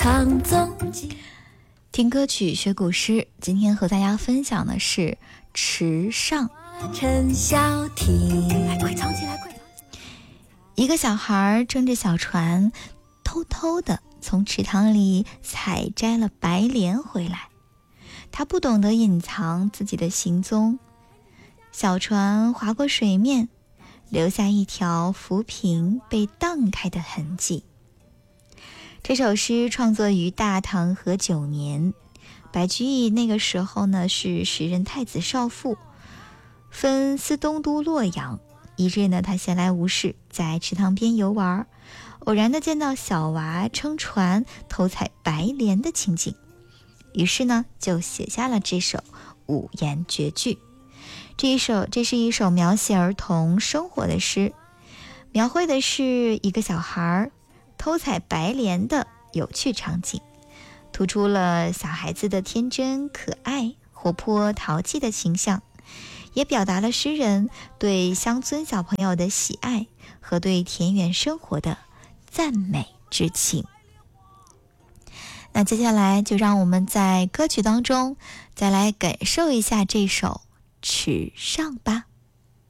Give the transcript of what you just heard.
唱踪迹。 听歌曲学古诗，今天和大家分享的是池上。 陈小婷，快藏起来，快！ 一个小孩撑着小船，偷偷地从池塘里采摘了白莲回来。他不懂得隐藏自己的行踪，小船划过水面，留下一条浮萍被荡开的痕迹。这首诗创作于大唐和9年，白居易那个时候呢是时任太子少傅，分司东都洛阳。一日呢，他闲来无事，在池塘边游玩，偶然的见到小娃撑船偷采白莲的情景，于是呢就写下了这首5言绝句。这是一首描写儿童生活的诗，描绘的是一个小孩偷采白莲的有趣场景，突出了小孩子的天真可爱、活泼淘气的形象，也表达了诗人对乡村小朋友的喜爱和对田园生活的赞美之情。那接下来就让我们在歌曲当中再来感受一下这首《池上》吧。